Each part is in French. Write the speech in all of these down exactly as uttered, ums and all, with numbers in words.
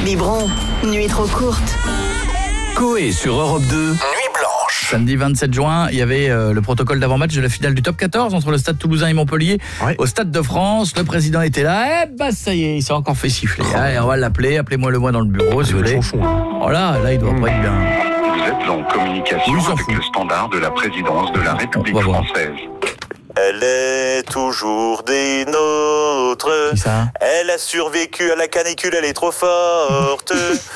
Libron, nuit trop courte. Coé sur Europe deux, Nuit Blanche. Samedi vingt-sept juin, il y avait euh, le protocole d'avant-match de la finale du top quatorze entre le Stade Toulousain et Montpellier. Ouais. Au Stade de France, le président était là. Eh bah ça y est, il s'est encore fait siffler. Oh. Allez, on va l'appeler, appelez-moi le moi dans le bureau, si vous voulez. Voilà, là il doit mmh. pas être bien. Vous êtes en communication oui, avec le standard de la présidence de la République française. Elle est toujours des nôtres. Elle a survécu à la canicule, elle est trop forte.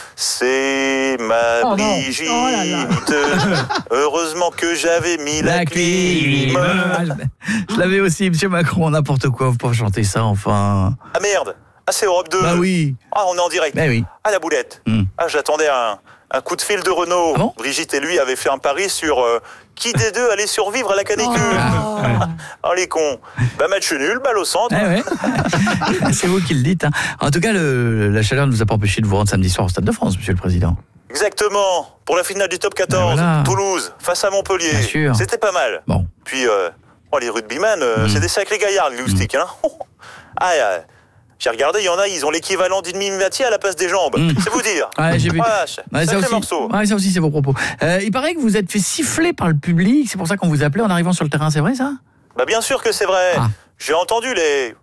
C'est ma oh Brigitte. Oh là là. Heureusement que j'avais mis la, la clim. clim. Je l'avais aussi, monsieur Macron, n'importe quoi, vous pouvez chanter ça, enfin. Ah merde, ah c'est Europe deux. Bah oui. Ah on est en direct. Bah oui. Ah la boulette. Mm. Ah j'attendais un, un coup de fil de Renault. Ah bon Brigitte et lui avaient fait un pari sur euh, qui des deux allait survivre à la canicule. Oh, oh les cons. Bah match nul, balle au centre. Eh ouais. C'est vous qui le dites. Hein. En tout cas, le, la chaleur ne vous a pas empêché de vous rendre samedi soir au Stade de France, monsieur le Président. Exactement. Pour la finale du top quatorze, ben voilà. Toulouse, face à Montpellier. Bien sûr. C'était pas mal. Bon. Puis, euh, oh, les rugbyman, euh, mmh. c'est des sacrés gaillards, les loustiques. Mmh. Hein. Ah, euh, j'ai regardé, il y en a, ils ont l'équivalent d'une mini-matière à la place des jambes. Mmh. C'est vous dire. Ouais, j'ai vu. Ouais, ouais, ça aussi. Morceau. Ouais, ça aussi, c'est vos propos. Euh, il paraît que vous êtes fait siffler par le public. C'est pour ça qu'on vous appelait en arrivant sur le terrain. C'est vrai, ça ? Bah, bien sûr que c'est vrai. Ah. J'ai entendu les...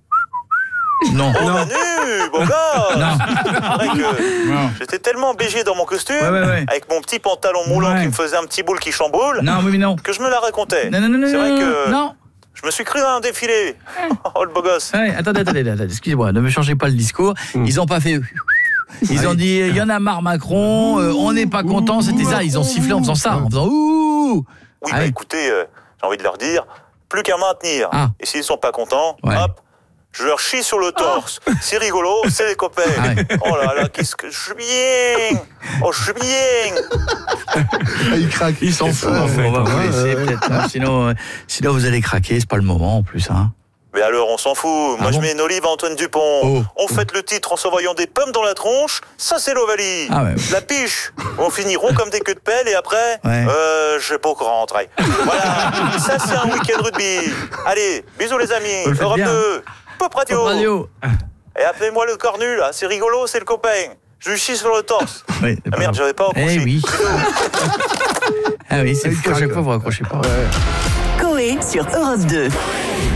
Non. Oh, non. Manu, beau gosse. Non. Que non. J'étais tellement bégé dans mon costume, ouais, ouais, ouais. avec mon petit pantalon moulant ouais. qui me faisait un petit boule qui chamboule, non, oui, mais non. que je me la racontais. Non, non, non, c'est non, vrai que non. Je me suis cru à un défilé. Oh, le beau gosse. Ouais, attendez, attendez, attendez, excusez-moi, ne me changez pas le discours. Mm. Ils n'ont pas fait... Ils ont dit, il y en a marre Macron, euh, on n'est pas content, c'était ça. Ils ont sifflé en faisant ça, en faisant ouh. Oui, ah, bah écoutez, euh, j'ai envie de leur dire, plus qu'à maintenir. Ah. Et s'ils ne sont pas contents, ouais. hop, je leur chie sur le torse. Oh. C'est rigolo, c'est les copains. Ah ouais. Oh là là, qu'est-ce que je suis bien. Oh, je suis bien. Ils craquent. Ils s'en foutent. En fait. On va vous laisser ouais, peut-être. Hein. Sinon, euh, sinon, vous allez craquer. C'est pas le moment en plus. Hein. Mais alors, on s'en fout. Moi, ah bon je mets une olive à Antoine Dupont. Oh. On fête le titre en s'envoyant des pommes dans la tronche. Ça, c'est l'Ovalie. Ah ouais, ouais. La piche. On finiront comme des queues de pelle et après, ouais. euh, je vais pas rentrer. Voilà. Ça, c'est un week-end rugby. Allez, bisous les amis. Europe deux. Pop Radio. Pop Radio. Et appelez-moi le cornu, là. C'est rigolo, c'est le copain. Je lui chie sur le torse. Oui, ah merde, j'avais pas accroché. Eh oui. Ah oui, c'est fou. À chaque fois, vous raccrochez pas. Coé sur Europe deux.